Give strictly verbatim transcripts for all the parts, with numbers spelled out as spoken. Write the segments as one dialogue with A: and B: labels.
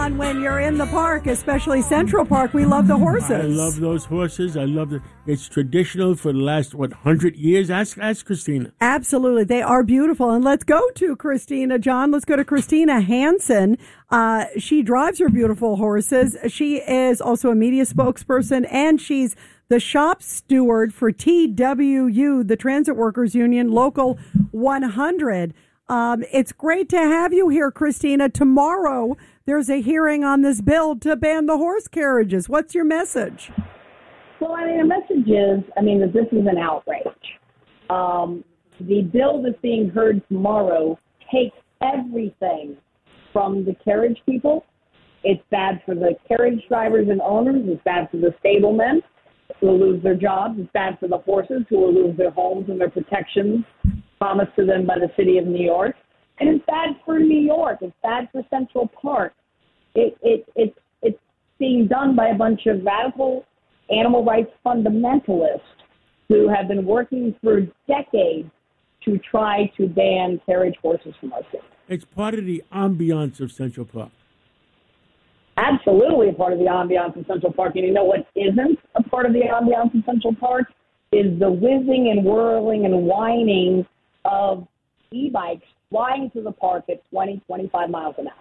A: When you're in the park, especially Central Park, we love the horses.
B: I love those horses. I love it. It's traditional for the last, what, one hundred years? Ask, ask Christina.
A: Absolutely. They are beautiful. And let's go to Christina, John. Let's go to Christina Hansen. Uh, she drives her beautiful horses. She is also a media spokesperson, and she's the shop steward for T W U, the Transit Workers Union, Local one hundred. Um, it's great to have you here, Christina. Tomorrow, there's a hearing on this bill to ban the horse carriages. What's your message?
C: Well, I mean, the message is, I mean, that this is an outrage. Um, the bill that's being heard tomorrow takes everything from the carriage people. It's bad for the carriage drivers and owners. It's bad for the stablemen who will lose their jobs. It's bad for the horses who will lose their homes and their protections promised to them by the city of New York. And it's bad for New York. It's bad for Central Park. It, it, it's, it's being done by a bunch of radical animal rights fundamentalists who have been working for decades to try to ban carriage horses from our city.
B: It's part of the ambiance of Central Park.
C: Absolutely a part of the ambiance of Central Park. And you know what isn't a part of the ambiance of Central Park? Is the whizzing and whirling and whining of e-bikes flying through the park at twenty, twenty-five miles an hour.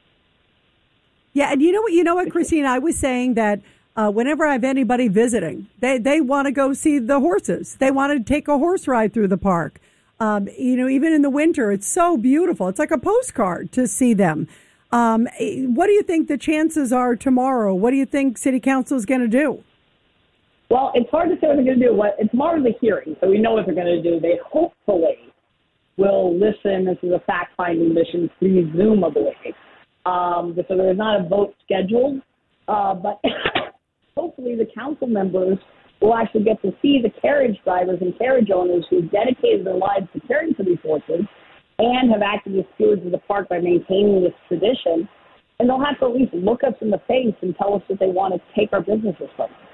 A: Yeah, and you know what, you know what, Christina, I was saying that uh, whenever I have anybody visiting, they, they want to go see the horses. They want to take a horse ride through the park. Um, you know, even in the winter, it's so beautiful. It's like a postcard to see them. Um, what do you think the chances are tomorrow? What do you think City Council is going to do?
C: Well, it's hard to say what they're going to do. What, tomorrow's a hearing, so we know what they're going to do. They hopefully will listen. This is a fact-finding mission, presumably. Um, so there's not a vote scheduled, uh, but hopefully the council members will actually get to see the carriage drivers and carriage owners who dedicated their lives to caring for these horses and have acted as stewards of the park by maintaining this tradition. And they'll have to at least look us in the face and tell us that they want to take our businesses from us.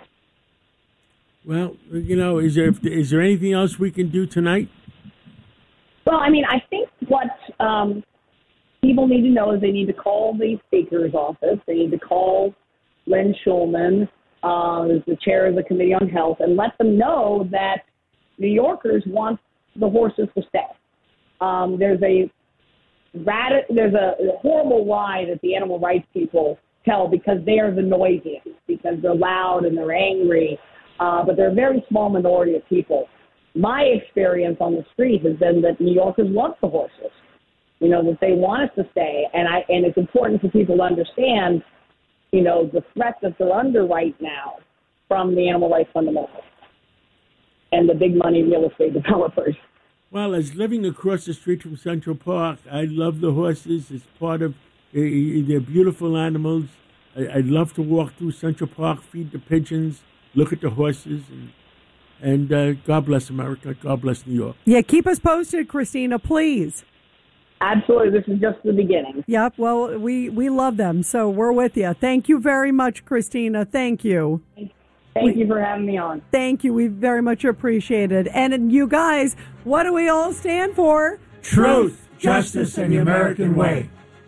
B: Well, you know, is there is there anything else we can do tonight?
C: Well, I mean, I think what um, people need to know is they need to call the Speaker's office. They need to call Lynn Schulman, uh, who's the chair of the Committee on Health, and let them know that New Yorkers want the horses to stay. Um, there's a radi- there's a, a horrible lie that the animal rights people tell because they are the noisiest, because they're loud and they're angry, uh, but they're a very small minority of people. My experience on the street has been that New Yorkers love the horses, you know, that they want us to stay. And I and it's important for people to understand, you know, the threat that they're under right now from the animal rights fundamentalists and the big money real estate developers.
B: Well, as living across the street from Central Park, I love the horses. It's part of, uh, they're beautiful animals. I, I'd love to walk through Central Park, feed the pigeons, look at the horses, and And uh, God bless America. God bless New York.
A: Yeah, keep us posted, Christina, please.
C: Absolutely. This is just the beginning.
A: Yep. Well, we, we love them, so we're with you. Thank you very much, Christina. Thank you.
C: Thank we, you for having me on.
A: Thank you. We very much appreciate it. And you guys, what do we all stand for?
D: Truth, justice, and the American way.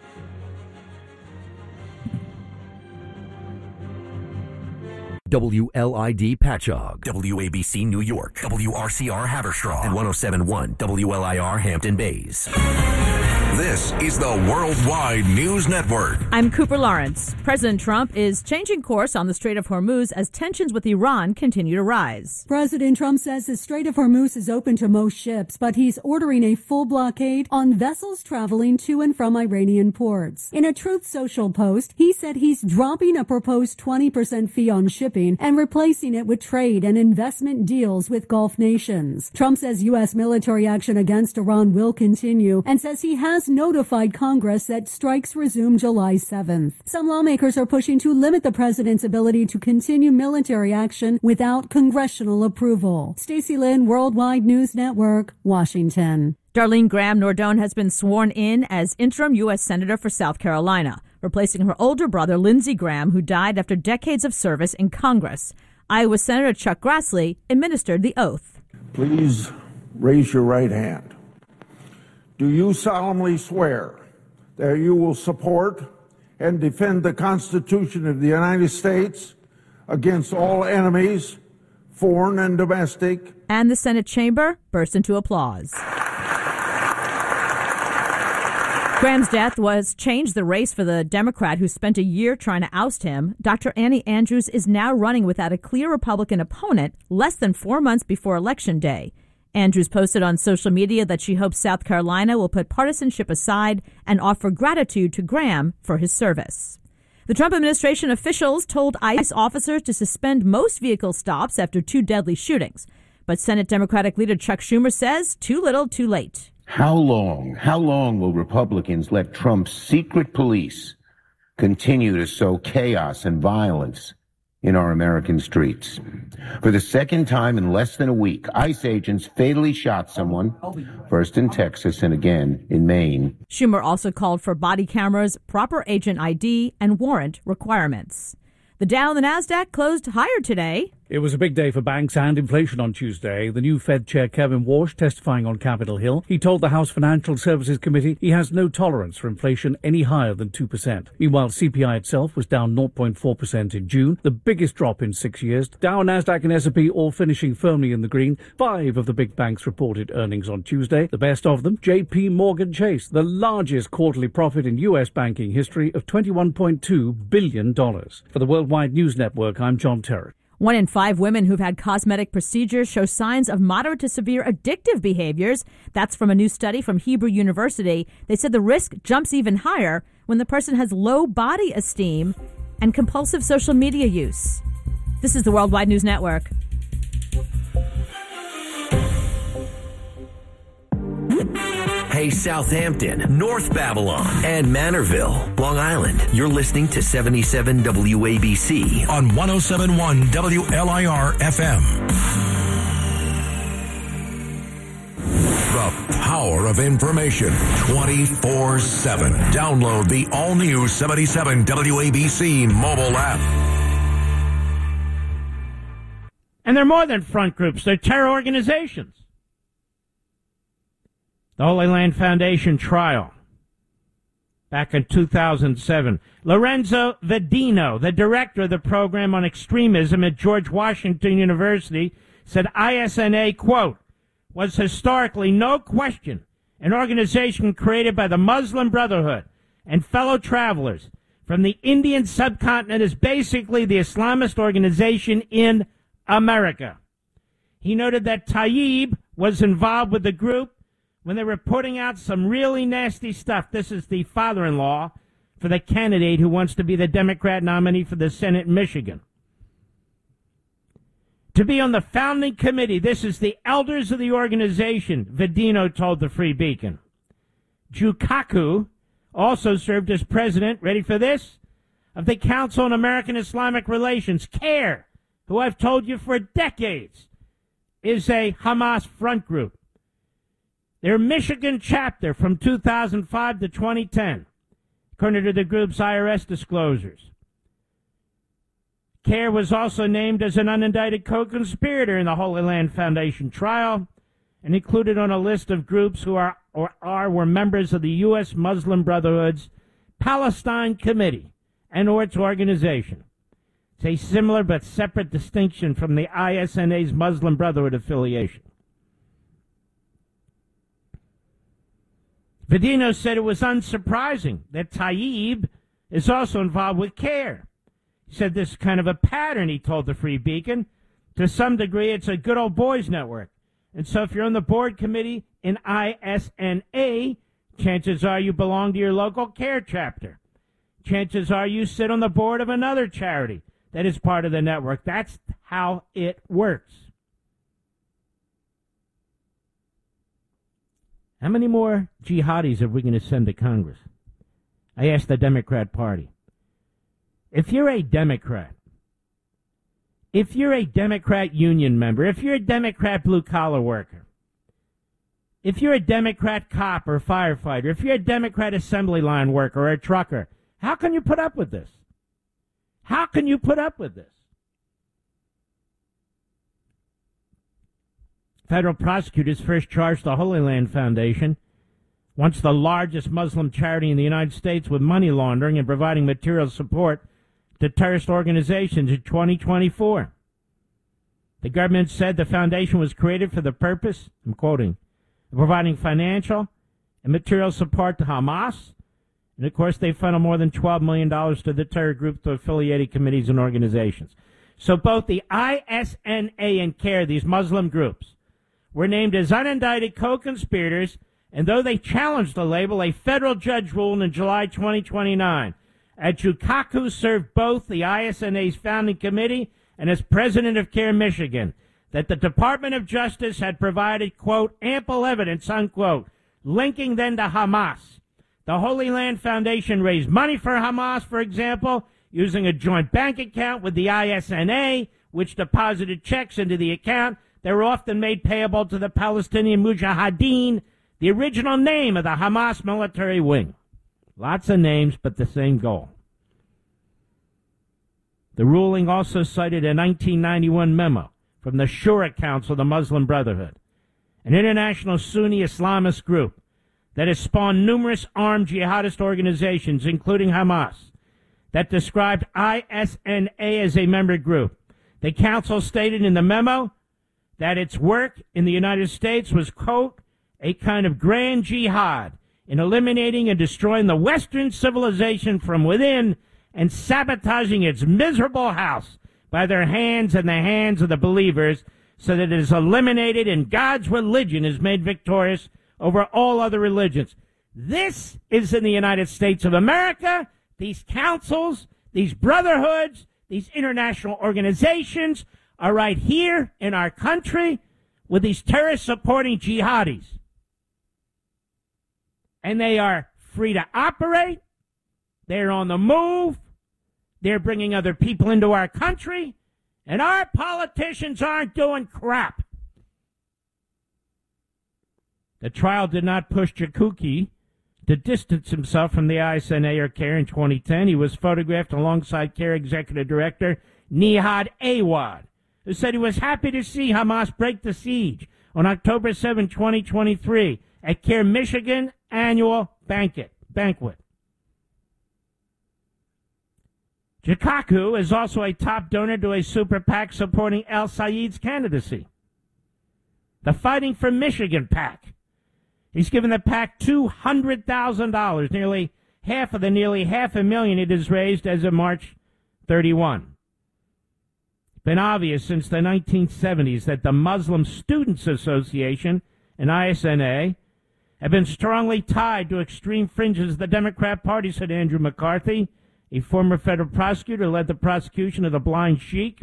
E: W L I D Patchogue, W A B C New York, W R C R Haverstraw, and one oh seven point one W L I R Hampton Bays.
F: This is the Worldwide News Network.
G: I'm Cooper Lawrence. President Trump is changing course on the Strait of Hormuz as tensions with Iran continue to rise.
H: President Trump says the Strait of Hormuz is open to most ships, but he's ordering a full blockade on vessels traveling to and from Iranian ports. In a Truth Social post, he said he's dropping a proposed twenty percent fee on shipping and replacing it with trade and investment deals with Gulf nations. Trump says U S military action against Iran will continue and says he has notified Congress that strikes resume July seventh. Some lawmakers are pushing to limit the president's ability to continue military action without congressional approval. Stacey Lynn, Worldwide News Network, Washington.
G: Darlene Graham Nordone has been sworn in as interim U S Senator for South Carolina, replacing her older brother, Lindsey Graham, who died after decades of service in Congress. Iowa Senator Chuck Grassley administered the oath.
I: Please raise your right hand. Do you solemnly swear that you will support and defend the Constitution of the United States against all enemies, foreign and domestic.
G: And the Senate chamber burst into applause. Graham's death was changed the race for the Democrat who spent a year trying to oust him. Doctor Annie Andrews is now running without a clear Republican opponent less than four months before Election Day. Andrews posted on social media that she hopes South Carolina will put partisanship aside and offer gratitude to Graham for his service. The Trump administration officials told ICE officers to suspend most vehicle stops after two deadly shootings. But Senate Democratic leader Chuck Schumer says too little, too late.
J: How long, how long will Republicans let Trump's secret police continue to sow chaos and violence in our American streets? For the second time in less than a week, ICE agents fatally shot someone, first in Texas and again in Maine.
G: Schumer also called for body cameras, proper agent I D, and warrant requirements. The Dow and the Nasdaq closed higher today.
K: It was a big day for banks and inflation on Tuesday. The new Fed Chair Kevin Warsh testifying on Capitol Hill. He told the House Financial Services Committee he has no tolerance for inflation any higher than two percent. Meanwhile, C P I itself was down zero point four percent in June, the biggest drop in six years. Dow, Nasdaq and S and P all finishing firmly in the green. Five of the big banks reported earnings on Tuesday. The best of them, J P Morgan Chase, the largest quarterly profit in U S banking history of twenty-one point two billion dollars. For the Worldwide News Network, I'm John Terry.
G: One in five women who've had cosmetic procedures show signs of moderate to severe addictive behaviors. That's from a new study from Hebrew University. They said the risk jumps even higher when the person has low body esteem and compulsive social media use. This is the Worldwide News Network.
E: Hey, Southampton, North Babylon, and Manorville, Long Island. You're listening to seventy-seven W A B C
F: on one oh seven point one W L I R F M. The power of information twenty-four seven. Download the all-new seventy-seven W A B C mobile app.
L: And they're more than front groups. They're terror organizations. The Holy Land Foundation trial back in two thousand seven. Lorenzo Vedino, the director of the program on extremism at George Washington University, said I S N A, quote, was historically, no question, an organization created by the Muslim Brotherhood and fellow travelers from the Indian subcontinent is basically the Islamist organization in America. He noted that Tayyip was involved with the group when they were putting out some really nasty stuff. This is the father-in-law for the candidate who wants to be the Democrat nominee for the Senate in Michigan. To be on the founding committee, this is the elders of the organization, Vedino told the Free Beacon. Jukaku also served as president, ready for this, of the Council on American Islamic Relations, CARE, who I've told you for decades is a Hamas front group. Their Michigan chapter from two thousand five to twenty ten, according to the group's I R S disclosures. CARE was also named as an unindicted co-conspirator in the Holy Land Foundation trial and included on a list of groups who are or are were members of the U S Muslim Brotherhood's Palestine Committee and or its organization. It's a similar but separate distinction from the I S N A's Muslim Brotherhood affiliation. Vedino said it was unsurprising that Tayyip is also involved with CARE. He said this is kind of a pattern, he told the Free Beacon. To some degree, it's a good old boys network. And so if you're on the board committee in I S N A, chances are you belong to your local CARE chapter. Chances are you sit on the board of another charity that is part of the network. That's how it works. How many more jihadis are we going to send to Congress? I asked the Democrat Party. If you're a Democrat, if you're a Democrat union member, if you're a Democrat blue-collar worker, if you're a Democrat cop or firefighter, if you're a Democrat assembly line worker or a trucker, how can you put up with this? How can you put up with this? Federal prosecutors first charged the Holy Land Foundation once the largest Muslim charity in the United States with money laundering and providing material support to terrorist organizations in twenty twenty-four. The government said the foundation was created for the purpose, I'm quoting, of providing financial and material support to Hamas. And, of course, they funnel more than twelve million dollars to the terror group to affiliated committees and organizations. So both the I S N A and CARE, these Muslim groups, were named as unindicted co-conspirators, and though they challenged the label, a federal judge ruled in July twenty twenty-nine at Jukaku served both the I S N A's founding committee and as president of CARE Michigan that the Department of Justice had provided, quote, ample evidence, unquote, linking them to Hamas. The Holy Land Foundation raised money for Hamas, for example, using a joint bank account with the I S N A, which deposited checks into the account that were often made payable to the Palestinian Mujahideen, the original name of the Hamas military wing. Lots of names, but the same goal. The ruling also cited a nineteen ninety-one memo from the Shura Council of the Muslim Brotherhood, an international Sunni Islamist group that has spawned numerous armed jihadist organizations, including Hamas, that described I S N A as a member group. The council stated in the memo that its work in the United States was, quote, a kind of grand jihad in eliminating and destroying the Western civilization from within and sabotaging its miserable house by their hands and the hands of the believers so that it is eliminated and God's religion is made victorious over all other religions. This is in the United States of America. These councils, these brotherhoods, these international organizations are right here in our country with these terrorist-supporting jihadis. And they are free to operate. They're on the move. They're bringing other people into our country. And our politicians aren't doing crap. The trial did not push Jakuki to distance himself from the I S N A or CARE in twenty ten. He was photographed alongside CARE Executive Director Nihad Awad, who said he was happy to see Hamas break the siege on October seventh, twenty twenty-three at CARE Michigan annual banquet. banquet. Jukaku is also a top donor to a super PAC supporting El Sayed's candidacy, the Fighting for Michigan PAC. He's given the PAC two hundred thousand dollars, nearly half of the nearly half a million it has raised as of March thirty-first. It's been obvious since the nineteen seventies that the Muslim Students Association and I S N A have been strongly tied to extreme fringes of the Democrat Party, said Andrew McCarthy, a former federal prosecutor who led the prosecution of the Blind Sheik.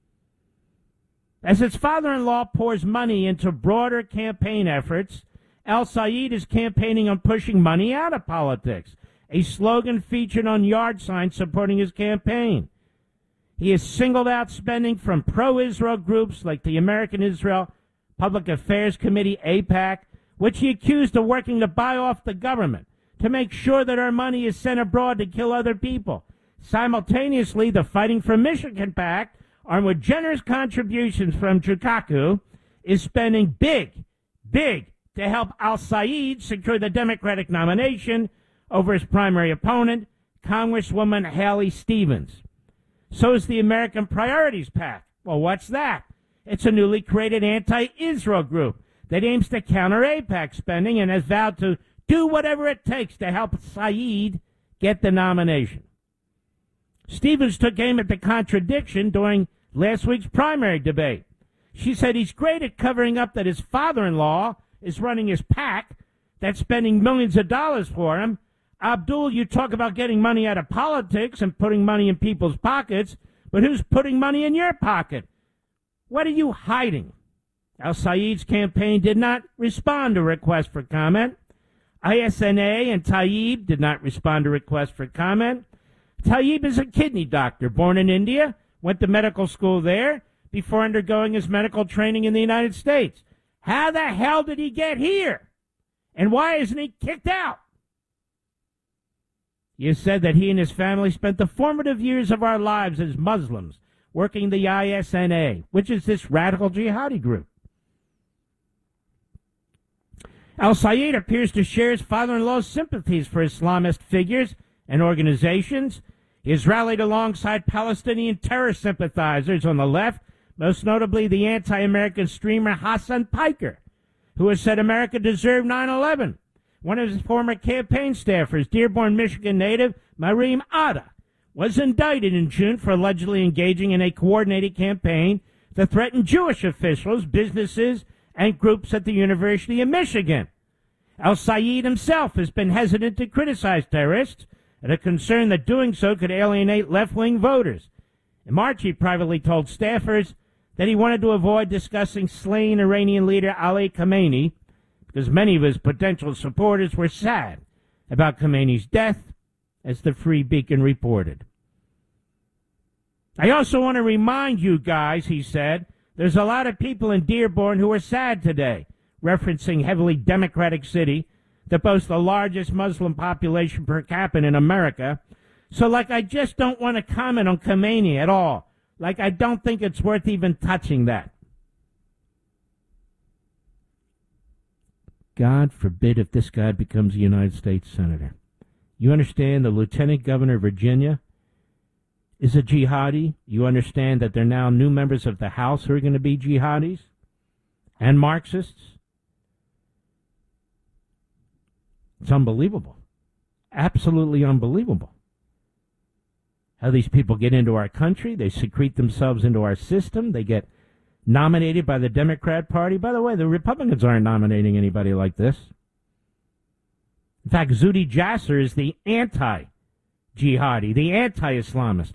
L: As its father-in-law pours money into broader campaign efforts, El Sayed is campaigning on pushing money out of politics, a slogan featured on yard signs supporting his campaign. He has singled out spending from pro-Israel groups like the American Israel Public Affairs Committee, AIPAC, which he accused of working to buy off the government to make sure that our money is sent abroad to kill other people. Simultaneously, the Fighting for Michigan PAC, armed with generous contributions from Jukaku, is spending big, big to help Al-Sayed secure the Democratic nomination over his primary opponent, Congresswoman Haley Stevens. So is the American Priorities PAC. Well, what's that? It's a newly created anti-Israel group that aims to counter AIPAC spending and has vowed to do whatever it takes to help Sayed get the nomination. Stevens took aim at the contradiction during last week's primary debate. She said he's great at covering up that his father-in-law is running his PAC that's spending millions of dollars for him. Abdul, you talk about getting money out of politics and putting money in people's pockets, but who's putting money in your pocket? What are you hiding? Al-Sayed's campaign did not respond to requests for comment. I S N A and Tayyib did not respond to requests for comment. Tayyib is a kidney doctor born in India, went to medical school there before undergoing his medical training in the United States. How the hell did he get here? And why isn't he kicked out? He has said that he and his family spent the formative years of our lives as Muslims working the I S N A, which is this radical jihadi group. Al-Sayed appears to share his father-in-law's sympathies for Islamist figures and organizations. He has rallied alongside Palestinian terror sympathizers on the left, most notably the anti-American streamer Hassan Piker, who has said America deserved nine eleven. One of his former campaign staffers, Dearborn, Michigan native Marim Ada, was indicted in June for allegedly engaging in a coordinated campaign to threaten Jewish officials, businesses, and groups at the University of Michigan. Al-Sayed himself has been hesitant to criticize terrorists, and a concern that doing so could alienate left-wing voters. In March, he privately told staffers that he wanted to avoid discussing slain Iranian leader Ali Khamenei because many of his potential supporters were sad about Khamenei's death, as the Free Beacon reported. I also want to remind you guys, he said, there's a lot of people in Dearborn who are sad today, referencing heavily Democratic city that boasts the largest Muslim population per capita in America. So, like, I just don't want to comment on Khamenei at all. Like, I don't think it's worth even touching that. God forbid if this guy becomes a United States Senator. You understand the Lieutenant Governor of Virginia is a jihadi. You understand that there are now new members of the House who are going to be jihadis and Marxists. It's unbelievable. Absolutely unbelievable. How these people get into our country. They secrete themselves into our system. They get nominated by the Democrat Party. By the way, the Republicans aren't nominating anybody like this. In fact, Zuhdi Jasser is the anti-jihadi, the anti-Islamist.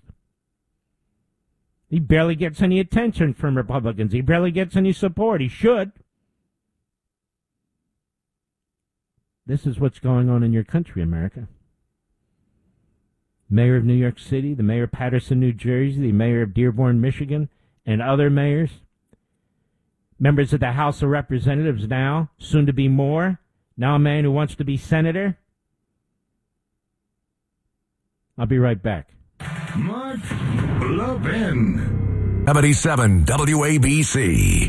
L: He barely gets any attention from Republicans. He barely gets any support. He should. This is what's going on in your country, America. Mayor of New York City, the mayor of Paterson, New Jersey, the mayor of Dearborn, Michigan, and other mayors. Members of the House of Representatives now, soon to be more. Now a man who wants to be senator. I'll be right back.
F: Mark Levin. seventy-seven W A B C.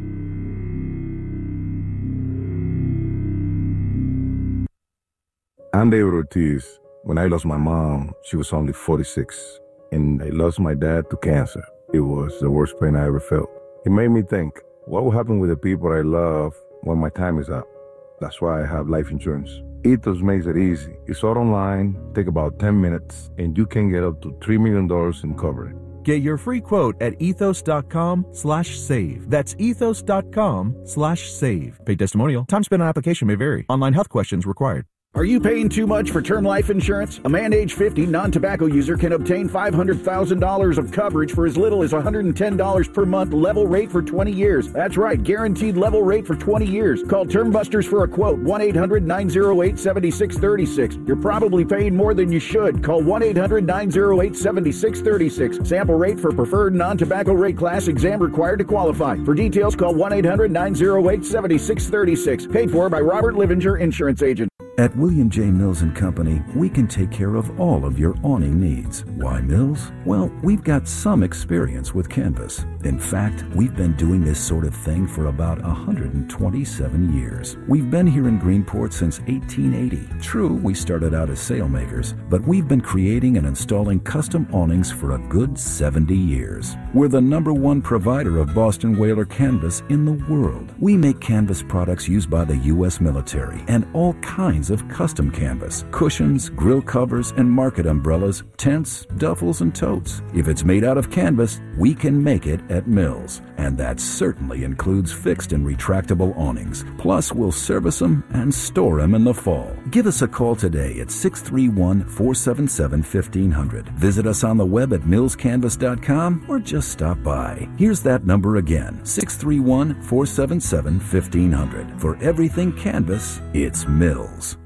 M: I'm David Ortiz. When I lost my mom, she was only forty-six, and I lost my dad to cancer. It was the worst pain I ever felt. It made me think, what will happen with the people I love when my time is up? That's why I have life insurance. Ethos makes it easy. It's all online, take about ten minutes, and you can get up to three million dollars in coverage.
N: Get your free quote at ethos.com slash save. That's ethos.com slash save. Paid testimonial. Time spent on application may vary. Online health questions required.
O: Are you paying too much for term life insurance? A man age fifty, non-tobacco user can obtain five hundred thousand dollars of coverage for as little as one hundred ten dollars per month, level rate for twenty years. That's right, guaranteed level rate for twenty years. Call Term Busters for a quote, one eight hundred nine oh eight seven six three six. You're probably paying more than you should. Call one eight hundred nine oh eight seven six three six. Sample rate for preferred non-tobacco rate class, exam required to qualify. For details, call one eight hundred nine oh eight seven six three six. Paid for by Robert Livinger, Insurance Agent.
P: At William J. Mills and Company, we can take care of all of your awning needs. Why Mills? Well, we've got some experience with canvas. In fact, we've been doing this sort of thing for about one hundred twenty-seven years. We've been here in Greenport since eighteen eighty. True, we started out as sailmakers, but we've been creating and installing custom awnings for a good seventy years. We're the number one provider of Boston Whaler canvas in the world. We make canvas products used by the U S military and all kinds of custom canvas, cushions, grill covers, and market umbrellas, tents, duffels, and totes. If it's made out of canvas, we can make it at Mills. And that certainly includes fixed and retractable awnings. Plus, we'll service them and store them in the fall. Give us a call today at six three one, four seven seven, one five zero zero. Visit us on the web at mills canvas dot com or just stop by. Here's that number again, six three one, four seven seven, one five zero zero. For everything canvas, it's Mills.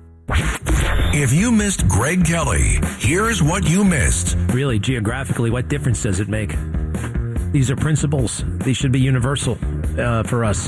F: If you missed Greg Kelly, here's what you missed.
Q: Really, geographically, what difference does it make? These are principles. These should be universal uh, for us.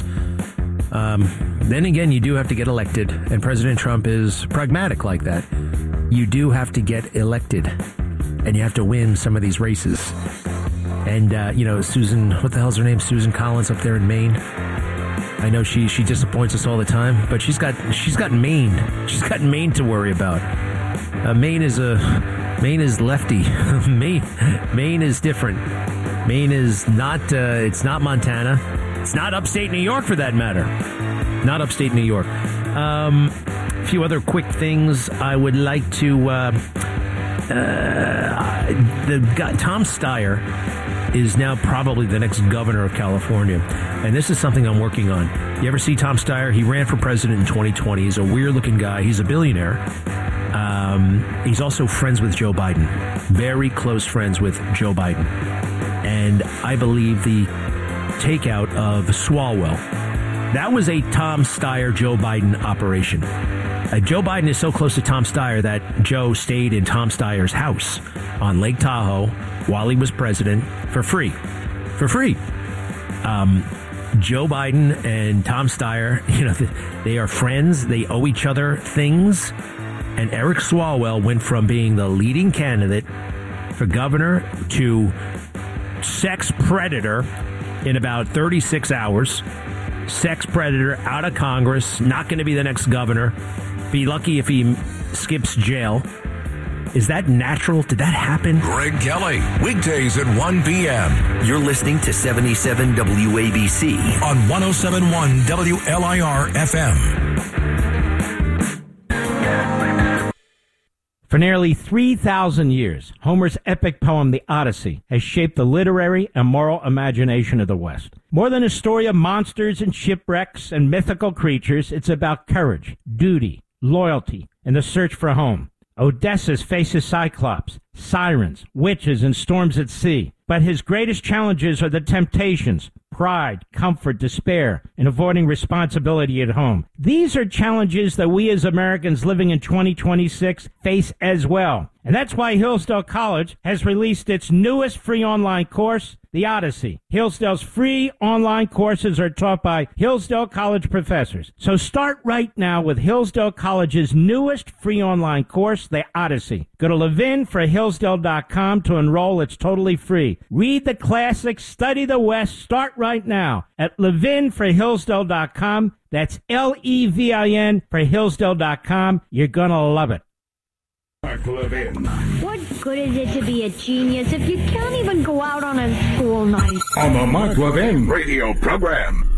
Q: Um, then again, you do have to get elected, and President Trump is pragmatic like that. You do have to get elected, and you have to win some of these races. And, uh, you know, Susan, what the hell's her name? Susan Collins up there in Maine. I know she she disappoints us all the time, but she's got she's got Maine. She's got Maine to worry about. Uh, Maine is a Maine is lefty. Maine Maine is different. Maine is not. Uh, it's not Montana. It's not upstate New York, for that matter. Not upstate New York. Um, a few other quick things I would like to. Uh, uh, the guy Tom Steyer is now probably the next governor of California, and this is something I'm working on. You ever see Tom Steyer? He ran for president in twenty twenty. He's a weird-looking guy. He's a billionaire. Um, he's also friends with Joe Biden. Very close friends with Joe Biden. And I believe the takeout of Swalwell, that was a Tom Steyer, Joe Biden operation. Uh, Joe Biden is so close to Tom Steyer that Joe stayed in Tom Steyer's house on Lake Tahoe while he was president for free. For free. Um, Joe Biden and Tom Steyer, you know, they are friends. They owe each other things. And Eric Swalwell went from being the leading candidate for governor to sex predator in about thirty-six hours. Sex predator out of Congress, not going to be the next governor. Be lucky if he skips jail. Is that natural? Did that happen?
F: Greg Kelly, weekdays at one p.m.
E: You're listening to seventy-seven W A B C
F: on one oh seven point one W L I R F M.
L: For nearly three thousand years, Homer's epic poem, The Odyssey, has shaped the literary and moral imagination of the West. More than a story of monsters and shipwrecks and mythical creatures, it's about courage, duty, loyalty, and the search for home. Odysseus faces Cyclops, sirens, witches, and storms at sea. But his greatest challenges are the temptations, pride, comfort, despair, and avoiding responsibility at home. These are challenges that we as Americans living in twenty twenty-six face as well. And that's why Hillsdale College has released its newest free online course, The Odyssey. Hillsdale's free online courses are taught by Hillsdale College professors. So start right now with Hillsdale College's newest free online course, The Odyssey. Go to levin for hillsdale dot com to enroll. It's totally free. Read the classics, study the West. Start right now at levin for hillsdale dot com. That's L E V I N for hillsdale dot com. You're going to love it.
R: Mark Levin. What good is it to be a genius if you can't even go out on a school night?
F: On the Mark Levin radio program.